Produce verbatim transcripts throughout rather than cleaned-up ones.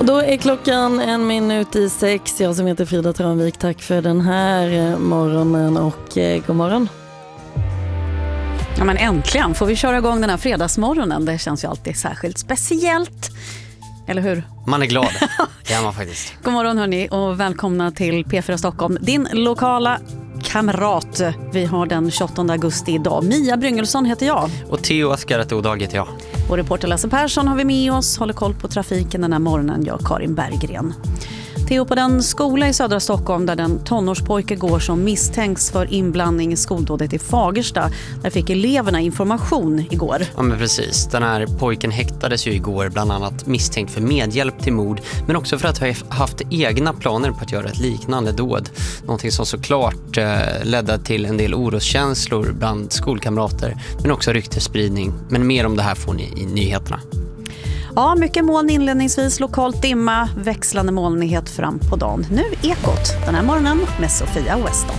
Då är klockan en minut i sex. Jag som heter Frida Tranvik, tack för den här morgonen och eh, god morgon. Ja, men äntligen får vi köra igång den här fredagsmorgonen. Det känns ju alltid särskilt speciellt. Eller hur? Man är glad. Det är man faktiskt. God morgon hörni och välkomna till P fyra Stockholm. Din lokala kamrat. Vi har den tjugoåttonde augusti idag. Mia Bryngelsson heter jag. Och Theo Askaret-Odag heter jag. Och reporter Lasse Persson har vi med oss. Håller koll på trafiken den här morgonen. Jag, Karin Berggren. Theo, på den skola i södra Stockholm där den tonårspojke går som misstänks för inblandning i skoldådet i Fagersta. Där fick eleverna information igår. Ja, men precis. Den här pojken häktades ju igår bland annat misstänkt för medhjälp till mord. Men också för att ha haft egna planer på att göra ett liknande dåd. Någonting som såklart eh, ledde till en del oroskänslor bland skolkamrater. Men också ryktesspridning. Men mer om det här får ni i nyheterna. Ja, mycket moln inledningsvis, lokalt dimma, växlande molnighet fram på dagen. Nu Ekot, den här morgonen med Sofia Weston.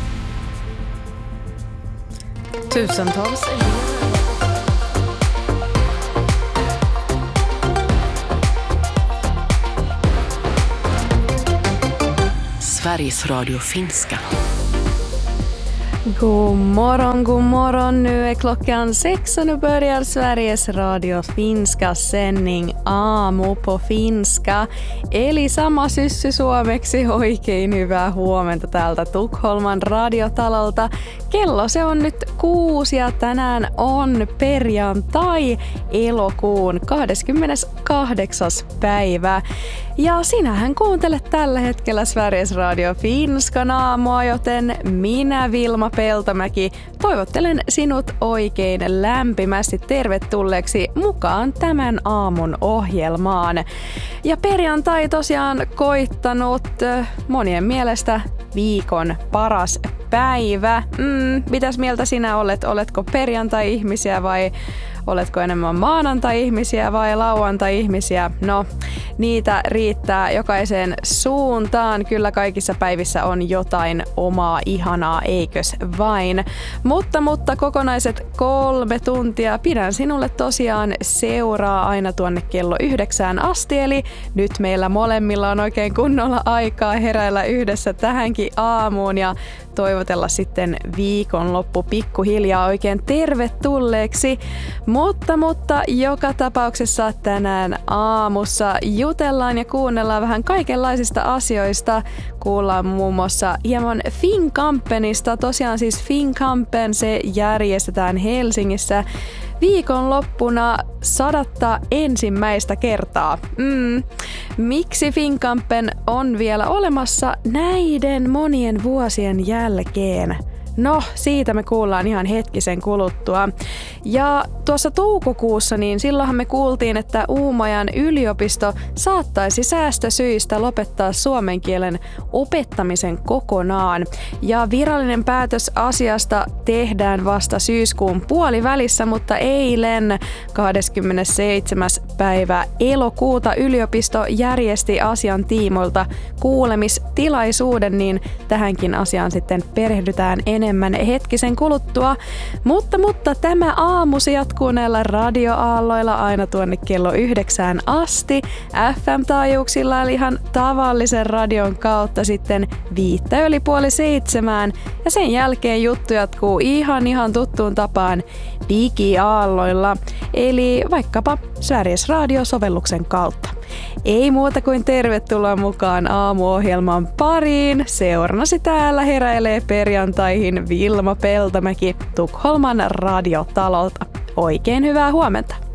Tusentals Sveriges Radio Finska. God morgon, god morgon. Nu är klockan sex och nu börjar Sveriges Radio Finska sändning Aamu på finska. Eli sama syssy suomeksi, oikein hyvää huomenta täältä Tukholman radiotalolta. Kello se on nyt kuusi ja tänään on perjantai elokuun kahdeskymmeneskahdeksas päivä. Ja sinähän kuuntelet tällä hetkellä Sveriges Radio Finskan aamua, joten minä Vilma Peltomäki toivottelen sinut oikein lämpimästi tervetulleeksi mukaan tämän aamun ohjelmaan. Ja perjantai tosiaan koittanut monien mielestä viikon paras päivä. Mm, mitäs mieltä sinä olet? Oletko perjantai-ihmisiä vai oletko enemmän maanantai-ihmisiä vai lauantai-ihmisiä? No, niitä riittää jokaiseen suuntaan. Kyllä kaikissa päivissä on jotain omaa ihanaa, eikös vain. Mutta, mutta kokonaiset kolme tuntia pidän sinulle tosiaan seuraa aina tuonne kello yhdeksään asti. Eli nyt meillä molemmilla on oikein kunnolla aikaa heräillä yhdessä tähänkin aamuun ja toivotella sitten viikonloppu pikkuhiljaa oikein tervetulleeksi. Mutta, mutta joka tapauksessa tänään aamussa jutellaan ja kuunnellaan vähän kaikenlaisista asioista. Kuullaan muun muassa hieman Finkampenista. Tosiaan siis Finkampen, se järjestetään Helsingissä viikonloppuna sadatta ensimmäistä kertaa. Mm. Miksi Finkampen on vielä olemassa näiden monien vuosien jälkeen? No, siitä me kuullaan ihan hetkisen kuluttua. Ja tuossa toukokuussa, niin silloinhan me kuultiin, että Uumajan yliopisto saattaisi säästösyistä lopettaa suomen kielen opettamisen kokonaan. Ja virallinen päätös asiasta tehdään vasta syyskuun puolivälissä, mutta eilen kahdeskymmenesseitsemäs päivä elokuuta yliopisto järjesti asian tiimoilta kuulemistilaisuuden, niin tähänkin asiaan sitten perehdytään enemmän. enemmän hetkisen kuluttua, mutta, mutta tämä aamu se jatkuu näillä radioaalloilla aina tuonne kello yhdeksään asti F M-taajuuksilla, eli ihan tavallisen radion kautta sitten viittä yli puoli seitsemään ja sen jälkeen juttu jatkuu ihan ihan tuttuun tapaan digiaalloilla, eli vaikkapa Sveriges Radio-sovelluksen kautta. Ei muuta kuin tervetuloa mukaan aamuohjelman pariin. Seurannasi täällä heräilee perjantaihin Vilma Peltomäki Tukholman radiotalolta. Oikein hyvää huomenta.